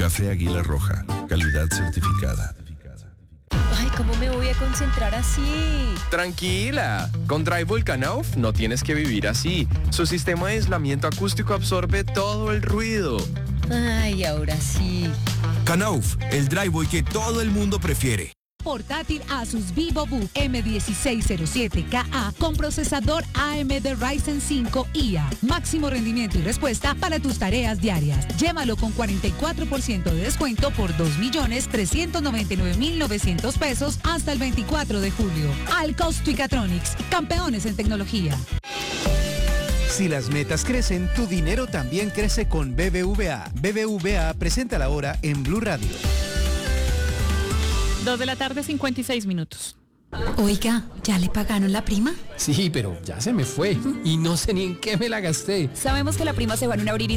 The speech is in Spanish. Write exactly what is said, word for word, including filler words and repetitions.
Café Águila Roja, calidad certificada. Ay, ¿cómo me voy a concentrar así? Tranquila, con Drywall Knauf no tienes que vivir así. Su sistema de aislamiento acústico absorbe todo el ruido. Ay, ahora sí. Knauf, el driveway que todo el mundo prefiere. Portátil Asus VivoBook eme dieciséis cero siete K A con procesador A M D Ryzen cinco I A. Máximo rendimiento y respuesta para tus tareas diarias. Llévalo con cuarenta y cuatro por ciento de descuento por dos millones trescientos noventa y nueve mil novecientos pesos hasta el veinticuatro de julio. Alcos Twicatronics, campeones en tecnología. Si las metas crecen, tu dinero también crece con B B V A. B B V A presenta la hora en Blue Radio. Dos de la tarde, cincuenta y seis minutos. Oiga, ¿ya le pagaron la prima? Sí, pero ya se me fue y no sé ni en qué me la gasté. Sabemos que la prima se va en un abrir y